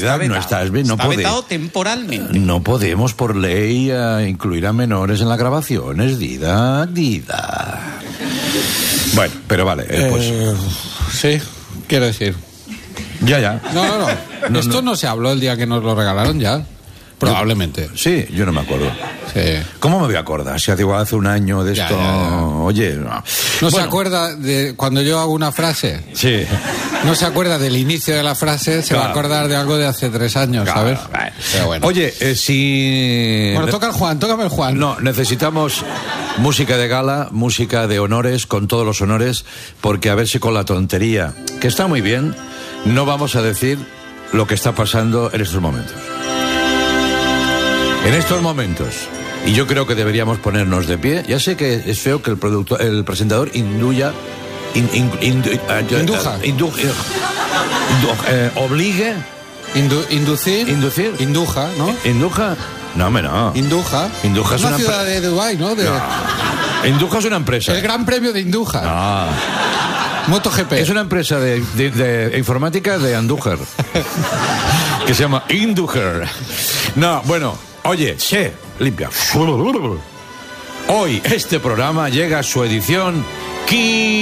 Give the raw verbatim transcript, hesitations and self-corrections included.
Está vetado, no estás bien, no está pode- vetado temporalmente. No podemos por ley eh, incluir a menores en las grabaciones, Dida, Dida. Bueno, pero vale, eh, pues Eh, sí, quiero decir. ya, ya. No, no, no. No, Esto no. no se habló el día que nos lo regalaron ya. Probablemente. Sí, yo no me acuerdo. Sí. ¿Cómo me voy a acordar? Si hace igual hace un año de Ya, esto. ya, ya. Oye, no. ¿No se Bueno, acuerda de cuando yo hago una frase? Sí. No se acuerda del inicio de la frase, se va a Claro. acordar de algo de hace tres años, Claro, ¿sabes? vale. Pero bueno. Oye, eh, si. Bueno, toca el Juan, tócame el Juan. No, necesitamos música de gala, música de honores, con todos los honores, porque a ver si con la tontería, que está muy bien, no vamos a decir lo que está pasando en estos momentos. En estos momentos, y yo creo que deberíamos ponernos de pie, ya sé que es feo que el productor, el presentador induya, in- in- indu- eh, Induja. eh, indu- eh, indu- eh, obligue, Indu- inducir. inducir, Induja, ¿no? induja, no, hombre, no. Induja. Induja es una una ciudad pre- de Dubái, ¿no? De- Induja es una empresa. El Gran Premio de Induja. Ah. MotoGP. Es una empresa de, de- de informática de Andújar que se llama Indújar. No, bueno, oye, che, limpia. Hoy este programa llega a su edición